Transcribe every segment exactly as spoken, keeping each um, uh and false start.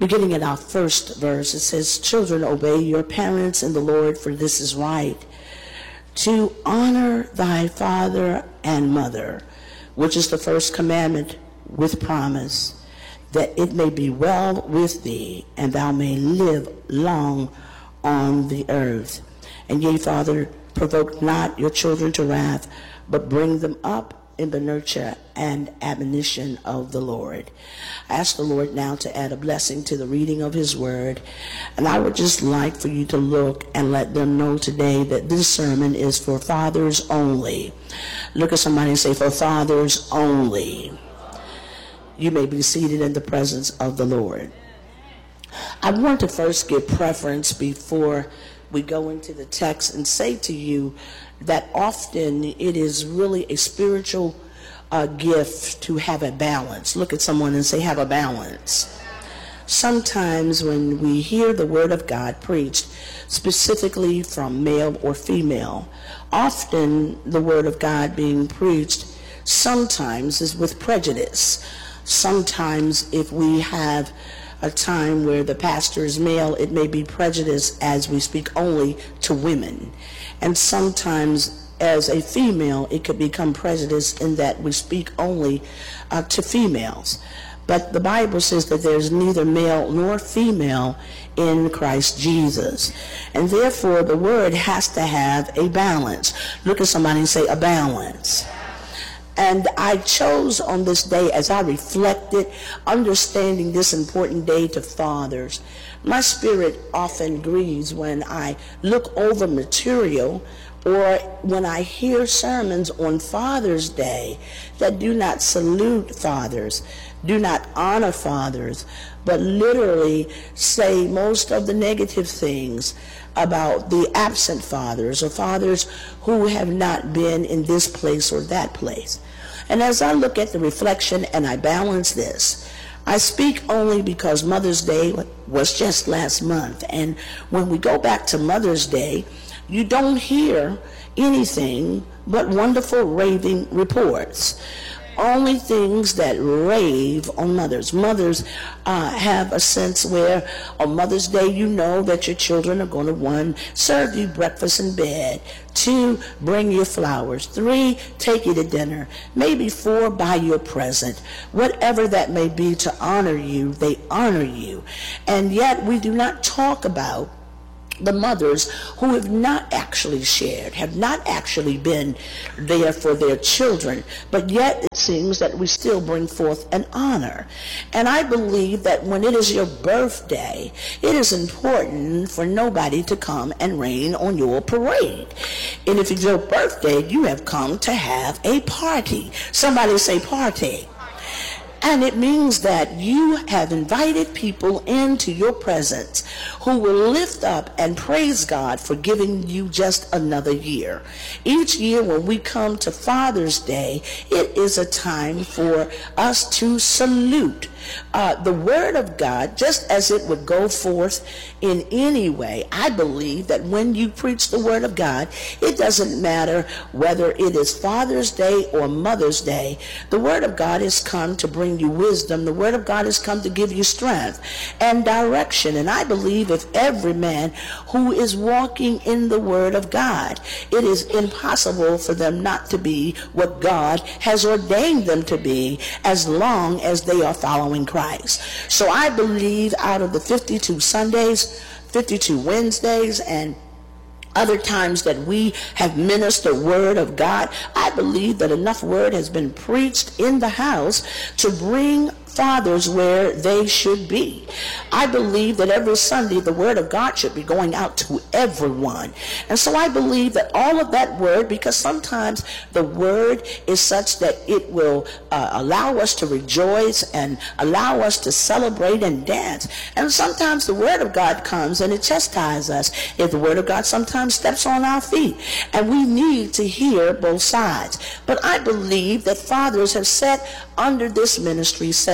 Beginning at our first verse, it says, "Children, obey your parents in the Lord, for this is right. To honor thy father and mother, which is the first commandment with promise, that it may be well with thee, and thou may live long on the earth. And ye, Father, provoke not your children to wrath, but bring them up in the nurture and admonition of the Lord." I ask the Lord now to add a blessing to the reading of his word. And I would just like for you to look and let them know today that this sermon is for fathers only. Look at somebody and say, "For fathers only." You may be seated in the presence of the Lord. I want to first give preference before we go into the text and say to you that often it is really a spiritual uh, gift to have a balance. Look at someone and say, "Have a balance." Sometimes when we hear the word of God preached, specifically from male or female, often the word of God being preached sometimes is with prejudice. Sometimes if we have a time where the pastor is male, it may be prejudice as we speak only to women. And sometimes as a female, it could become prejudice in that we speak only uh, to females. But the Bible says that there's neither male nor female in Christ Jesus. And therefore, the word has to have a balance. Look at somebody and say, "A balance." And I chose on this day, as I reflected, understanding this important day to fathers, my spirit often grieves when I look over material or when I hear sermons on Father's Day that do not salute fathers, do not honor fathers, but literally say most of the negative things about the absent fathers or fathers who have not been in this place or that place. And as I look at the reflection and I balance this, I speak only because Mother's Day was just last month. And when we go back to Mother's Day, you don't hear anything but wonderful raving reports. Only things that rave on mothers. Mothers uh, have a sense where on Mother's Day you know that your children are going to, one, serve you breakfast in bed, two, bring you flowers, three, take you to dinner, maybe four, buy you a present. Whatever that may be to honor you, they honor you. And yet we do not talk about the mothers who have not actually shared, have not actually been there for their children, but yet it seems that we still bring forth an honor. And I believe that when it is your birthday, it is important for nobody to come and rain on your parade. And if it's your birthday, you have come to have a party. Somebody say party. And it means that you have invited people into your presence who will lift up and praise God for giving you just another year. Each year when we come to Father's Day, it is a time for us to salute uh, the Word of God, just as it would go forth in any way. I believe that when you preach the Word of God, it doesn't matter whether it is Father's Day or Mother's Day. The Word of God has come to bring you wisdom. The Word of God has come to give you strength and direction. And I believe if every man who is walking in the Word of God, it is impossible for them not to be what God has ordained them to be as long as they are following Christ. So I believe out of the fifty-two Sundays, fifty-two Wednesdays, and other times that we have ministered Word of God, I believe that enough Word has been preached in the house to bring fathers where they should be. I believe that every Sunday the Word of God should be going out to everyone. And so I believe that all of that Word, because sometimes the Word is such that it will uh, allow us to rejoice and allow us to celebrate and dance. And sometimes the Word of God comes and it chastises us if the Word of God sometimes steps on our feet. And we need to hear both sides. But I believe that fathers have set under this ministry, set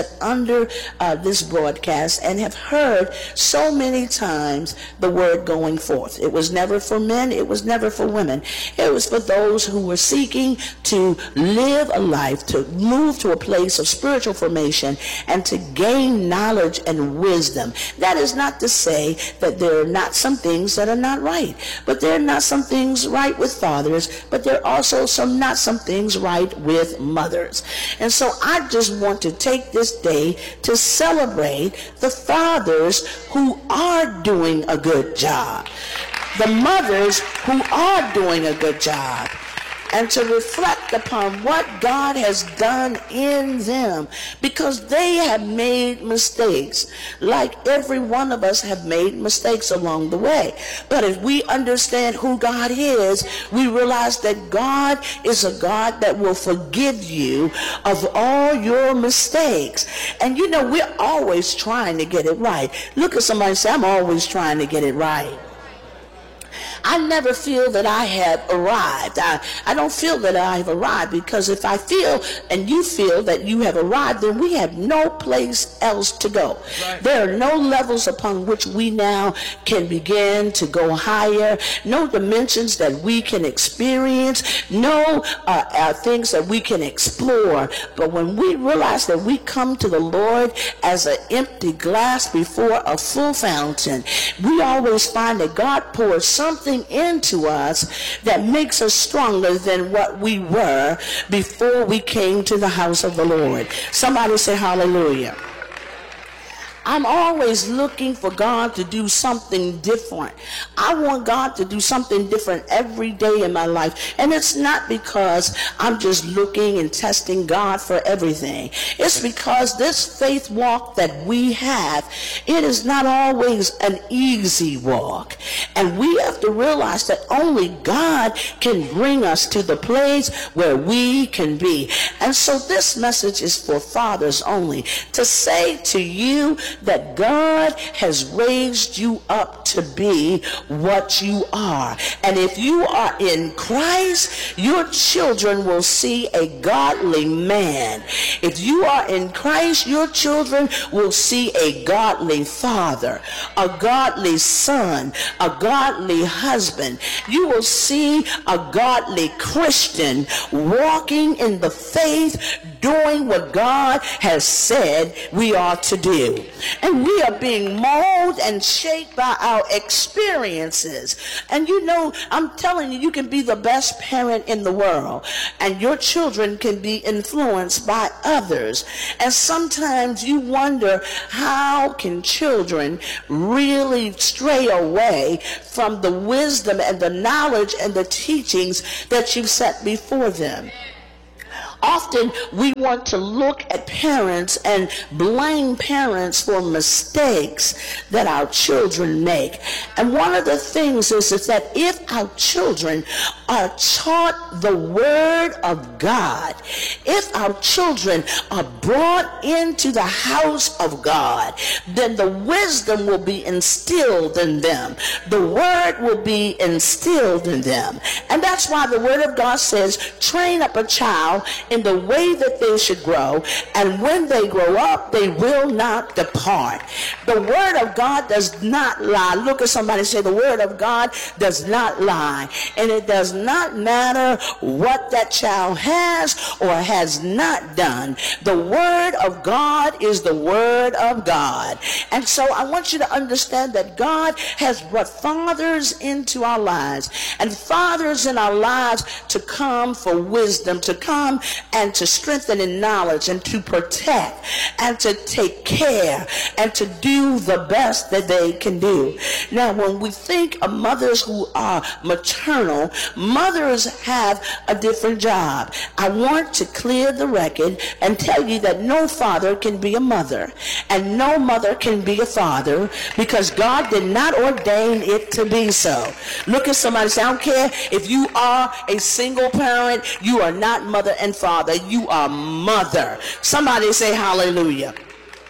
sit under uh, this broadcast and have heard so many times the word going forth. It was never for men. It was never for women. It was for those who were seeking to live a life, to move to a place of spiritual formation and to gain knowledge and wisdom. That is not to say that there are not some things that are not right, but there are not some things right with fathers, but there are also some not some things right with mothers. And so I just want to take this day to celebrate the fathers who are doing a good job, the mothers who are doing a good job, and to reflect upon what God has done in them, because they have made mistakes, like every one of us have made mistakes along the way. But if we understand who God is, we realize that God is a God that will forgive you of all your mistakes. And you know, we're always trying to get it right. Look at somebody and say, I'm always trying to get it right. I never feel that I have arrived. I, I don't feel that I've arrived, because if I feel and you feel that you have arrived, then we have no place else to go. Right. There are no levels upon which we now can begin to go higher, no dimensions that we can experience, no uh, uh, things that we can explore. But when we realize that we come to the Lord as an empty glass before a full fountain, we always find that God pours something into us that makes us stronger than what we were before we came to the house of the Lord. Somebody say hallelujah. I'm always looking for God to do something different. I want God to do something different every day in my life. And it's not because I'm just looking and testing God for everything. It's because this faith walk that we have, it is not always an easy walk. And we have to realize that only God can bring us to the place where we can be. And so this message is for fathers only, to say to you that God has raised you up to be what you are. And if you are in Christ, your children will see a godly man. If you are in Christ, your children will see a godly father, a godly son, a godly husband. You will see a godly Christian walking in the faith, doing what God has said we are to do. And we are being molded and shaped by our experiences. And you know, I'm telling you, you can be the best parent in the world, and your children can be influenced by others. And sometimes you wonder, how can children really stray away from the wisdom and the knowledge and the teachings that you've set before them? Often we want to look at parents and blame parents for mistakes that our children make. And one of the things is, is that if our children are taught the Word of God, if our children are brought into the house of God, then the wisdom will be instilled in them. The Word will be instilled in them. And that's why the Word of God says, train up a child in the way that they should grow, and when they grow up, they will not depart. The Word of God does not lie. Look at somebody and say, the Word of God does not lie. And it does not matter what that child has or has not done. The Word of God is the Word of God. And so I want you to understand that God has brought fathers into our lives, and fathers in our lives to come for wisdom, to come and to strengthen in knowledge, and to protect, and to take care, and to do the best that they can do. Now, when we think of mothers who are maternal, mothers have a different job. I want to clear the record and tell you that no father can be a mother, and no mother can be a father, because God did not ordain it to be so. Look at somebody and say, I don't care if you are a single parent, you are not mother and father. You are mother. Somebody say hallelujah.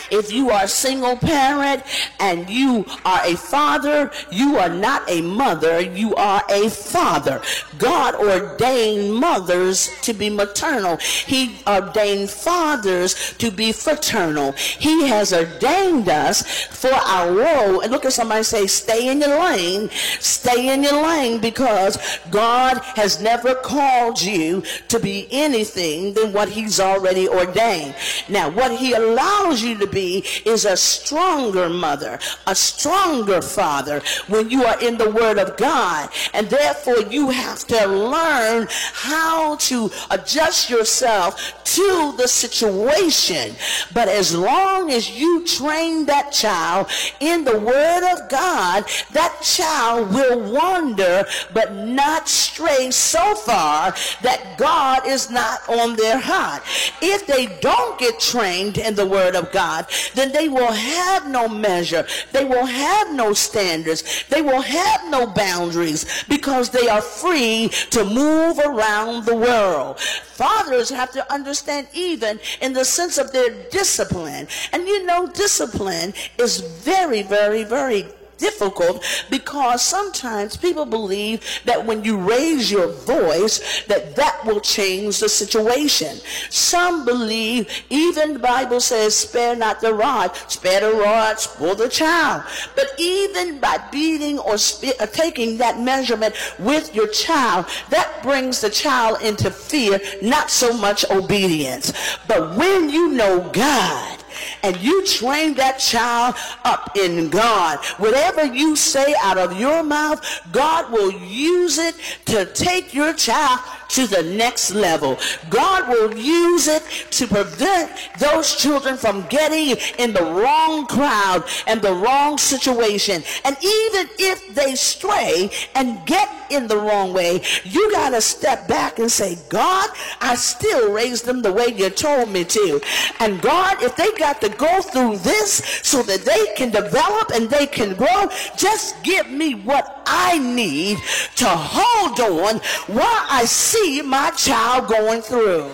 If you are a single parent and you are a father, you are not a mother, you are a father. God ordained mothers to be maternal. He ordained fathers to be fraternal. He has ordained us for our role. And look at somebody, say, stay in your lane. Stay in your lane, because God has never called you to be anything than what he's already ordained. Now, what he allows you to be is a stronger mother, a stronger father when you are in the Word of God. And therefore, you have to learn how to adjust yourself to the situation. But as long as you train that child in the Word of God, that child will wander but not stray so far that God is not on their heart. If they don't get trained in the Word of God, then they will have no measure. They will have no standards. They will have no boundaries, because they are free to move around the world. Fathers have to understand, even in the sense of their discipline. And you know, discipline is very, very, very difficult, because sometimes people believe that when you raise your voice, that that will change the situation. Some believe, even the Bible says, spare not the rod, spare the rod, spoil the child. But even by beating or, or taking that measurement with your child, that brings the child into fear, not so much obedience. But when you know God, and you train that child up in God, whatever you say out of your mouth, God will use it to take your child to the next level. God will use it to prevent those children from getting in the wrong crowd and the wrong situation. And even if they stray and get in the wrong way, you got to step back and say, God, I still raised them the way you told me to. And God, if they got to go through this so that they can develop and they can grow, just give me what I need to hold on while I see my child going through.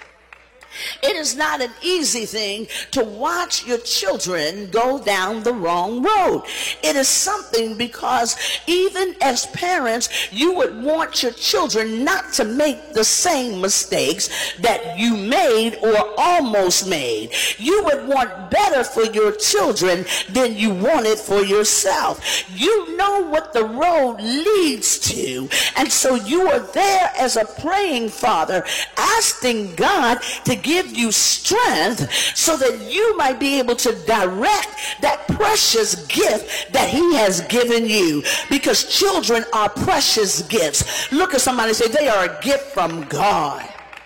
It is not an easy thing to watch your children go down the wrong road. It is something, because even as parents, you would want your children not to make the same mistakes that you made or almost made. You would want better for your children than you wanted for yourself. You know what the road leads to, and so you are there as a praying father, asking God to give you strength so that you might be able to direct that precious gift that he has given you, because children are precious gifts. Look at somebody and say, they are a gift from God.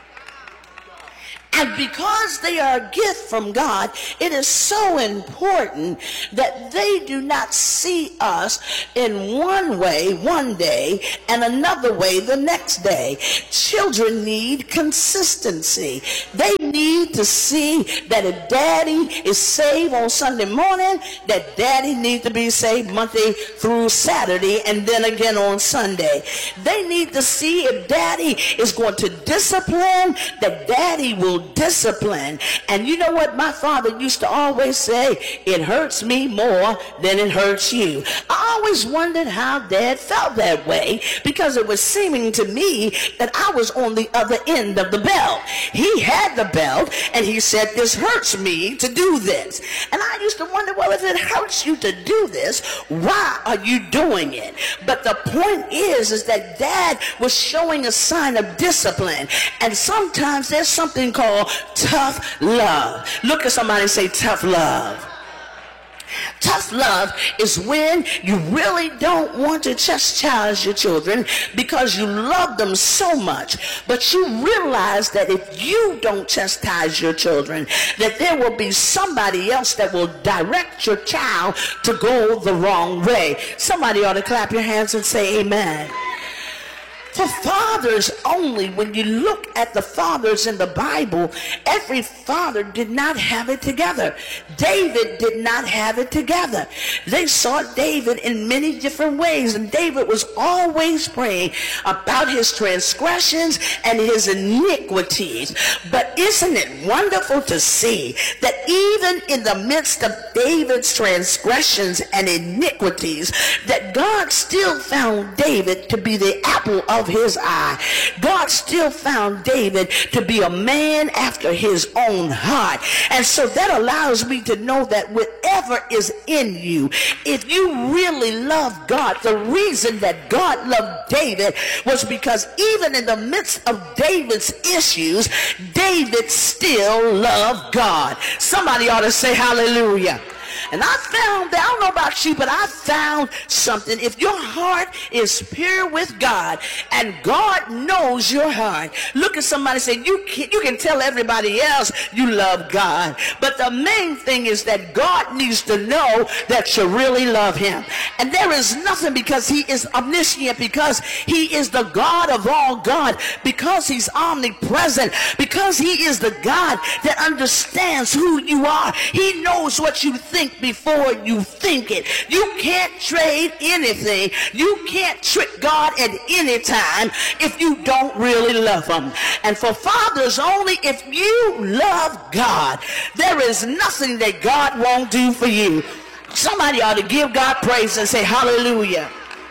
And because they are a gift from God, it is so important that they do not see us in one way one day and another way the next day. Children need consistency. They need to see that if daddy is saved on Sunday morning, that daddy needs to be saved Monday through Saturday and then again on Sunday. They need to see if daddy is going to discipline, that daddy will discipline. And you know what my father used to always say? It hurts me more than it hurts you. I always wondered how dad felt that way, because it was seeming to me that I was on the other end of the belt. He had the belt and he said, this hurts me to do this. And I used to wonder, well, if it hurts you to do this, why are you doing it? But the point is, is that dad was showing a sign of discipline. And sometimes there's something called tough love. Look at somebody and say, tough love. Tough love is when you really don't want to chastise your children because you love them so much, but you realize that if you don't chastise your children, that there will be somebody else that will direct your child to go the wrong way. Somebody ought to clap your hands and say amen. For fathers only, when you look at the fathers in the Bible, every father did not have it together. David did not have it together. They saw David in many different ways, and David was always praying about his transgressions and his iniquities. But isn't it wonderful to see that even in the midst of David's transgressions and iniquities, that God still found David to be the apple of his eye. God still found David to be a man after his own heart. And so that allows me to know that whatever is in you, if you really love God, the reason that God loved David was because even in the midst of David's issues, David still loved God. Somebody ought to say hallelujah. And I found, I don't know about you, but I found something. If your heart is pure with God and God knows your heart, look at somebody and say, you can, you can tell everybody else you love God. But the main thing is that God needs to know that you really love him. And there is nothing, because he is omniscient, because he is the God of all God, because he's omnipresent, because he is the God that understands who you are. He knows what you think before you think it. You can't trade anything. You can't trick God at any time if you don't really love him. And for fathers only, if you love God, there is nothing that God won't do for you. Somebody ought to give God praise and say hallelujah.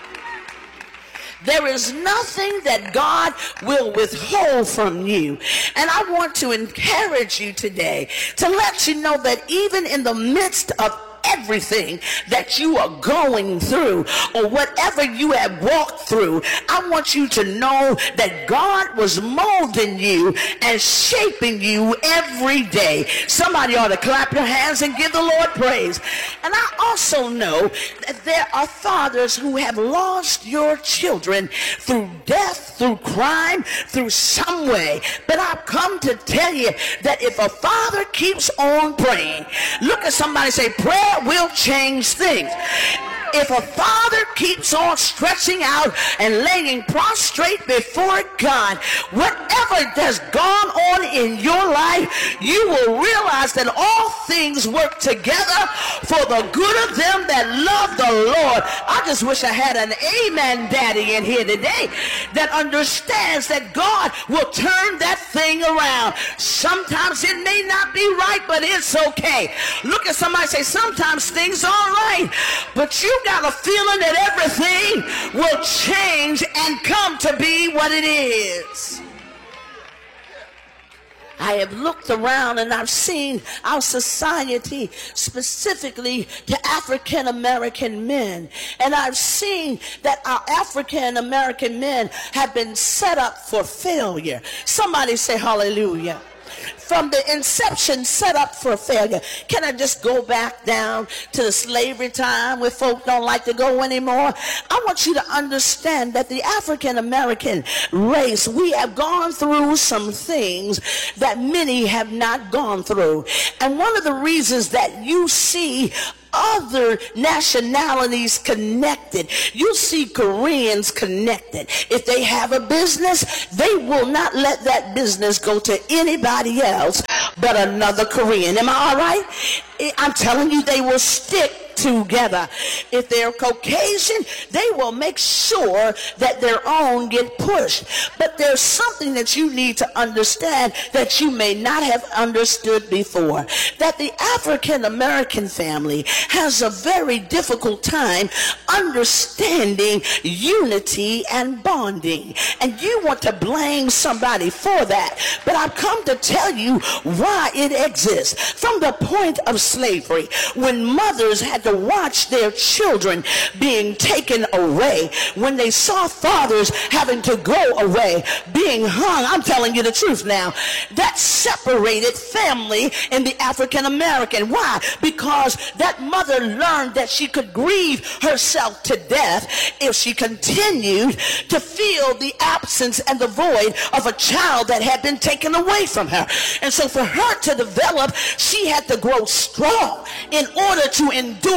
There is nothing that God will withhold from you. And I want to encourage you today to let you know that even in the midst of everything that you are going through, or whatever you have walked through, I want you to know that God was molding you and shaping you every day. Somebody ought to clap your hands and give the Lord praise. And I also know that there are fathers who have lost your children through death, through crime, through some way. But I've come to tell you that if a father keeps on praying, look at somebody and say, prayer will change things. If a father keeps on stretching out and laying prostrate before God, whatever has gone on in your life, you will realize that all things work together for the good of them that love the Lord. I just wish I had an amen daddy in here today that understands that God will turn that thing around. Sometimes it may not be right, but it's okay. Look at somebody and say, sometimes things aren't right, but you got a feeling that everything will change and come to be what it is. I have looked around and I've seen our society, specifically to African American men, and I've seen that our African American men have been set up for failure. Somebody say hallelujah. From the inception, set up for failure. Can I just go back down to the slavery time where folk don't like to go anymore? I want you to understand that the African American race, we have gone through some things that many have not gone through. And one of the reasons that you see other nationalities connected, you see Koreans connected. If they have a business, they will not let that business go to anybody else but another Korean. Am I all right? I'm telling you, they will stick together. If they're Caucasian, they will make sure that their own get pushed. But there's something that you need to understand that you may not have understood before, that the African American family has a very difficult time understanding unity and bonding. And you want to blame somebody for that, but I've come to tell you why it exists. From the point of slavery, when mothers had to watch their children being taken away, when they saw fathers having to go away, being hung, I'm telling you the truth now, that separated family in the African American. Why? Because that mother learned that she could grieve herself to death if she continued to feel the absence and the void of a child that had been taken away from her. And so for her to develop, she had to grow strong in order to endure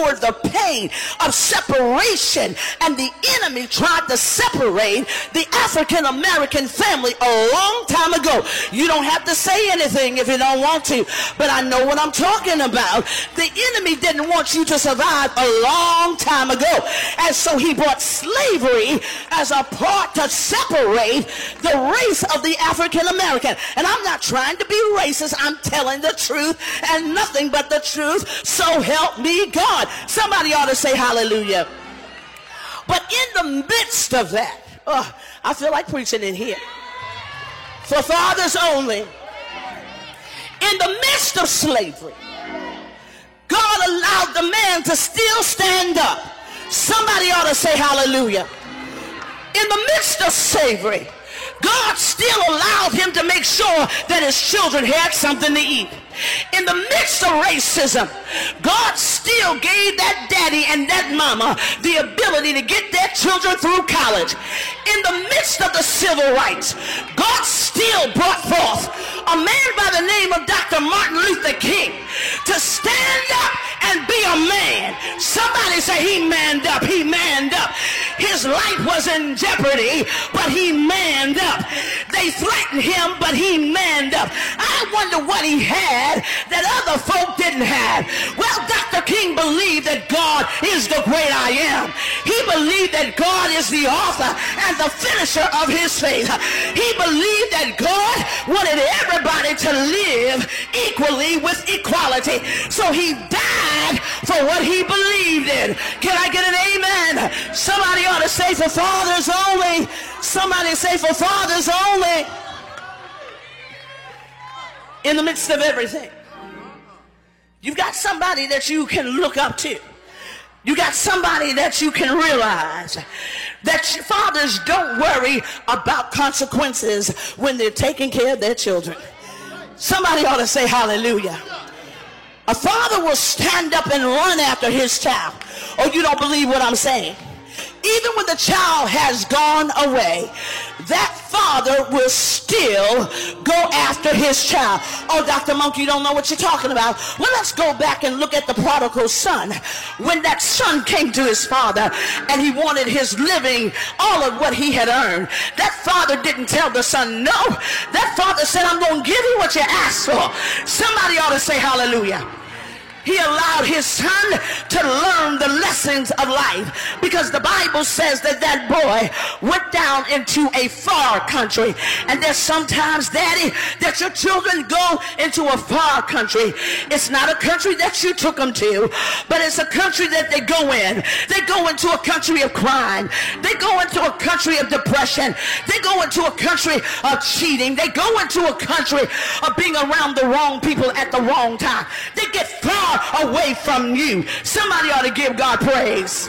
endured the pain of separation, and the enemy tried to separate the African American family a long time ago. You don't have to say anything if you don't want to, but I know what I'm talking about. The enemy didn't want you to survive a long time ago, and so he brought slavery as a part to separate the race of the African American. And I'm not trying to be racist. I'm telling the truth and nothing but the truth. So help me God. Somebody ought to say hallelujah. But in the midst of that, oh, I feel like preaching in here. For fathers only. In the midst of slavery, God allowed the man to still stand up. Somebody ought to say hallelujah. In the midst of slavery, God still allowed him to make sure that his children had something to eat. In the midst of racism, God still gave that daddy and that mama the ability to get their children through college. In the midst of the civil rights, God still brought forth a man by the name of Doctor Martin Luther King to stand up and be a man. Somebody say he manned up. He manned up. His life was in jeopardy, but he manned up. They threatened him, but he manned up. I wonder what he had that other folk didn't have. Well, Doctor King believed that God is the great I am. He believed that God is the author and the finisher of his faith. He believed that God wanted everybody to live equally with equality. So he died for what he believed in. Can I get an amen? Somebody ought to say for fathers only. Somebody say for fathers only. In the midst of everything, you've got somebody that you can look up to. You got somebody that you can realize that fathers don't worry about consequences when they're taking care of their children. Somebody ought to say hallelujah. A father will stand up and run after his child. Oh, you don't believe what I'm saying? Even when the child has gone away, that father will still go after his child. Oh, Doctor Monk, you don't know what you're talking about. Well, let's go back and look at the prodigal son. When that son came to his father and he wanted his living, all of what he had earned, that father didn't tell the son no. That father said, I'm going to give you what you asked for. Somebody ought to say hallelujah. He allowed his son to learn the lessons of life, because the Bible says that that boy went down into a far country. And there's sometimes, Daddy, that your children go into a far country. It's not a country that you took them to, but it's a country that they go in. They go into a country of crime. They go into a country of depression. They go into a country of cheating. They go into a country of being around the wrong people at the wrong time. They get far away from you. Somebody ought to give God praise.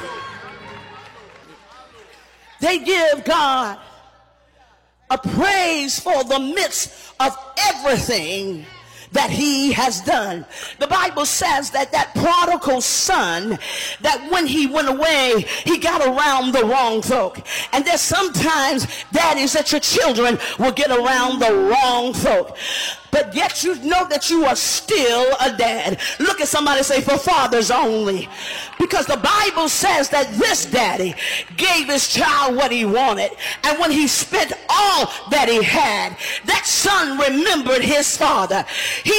They give God a praise for the midst of everything that he has done. The Bible says that that prodigal son, that when he went away, he got around the wrong folk. And there's sometimes, daddies, that your children will get around the wrong folk. But yet you know that you are still a dad. Look at somebody and say, for fathers only. Because the Bible says that this daddy gave his child what he wanted. And when he spent all that he had, that son remembered his father. He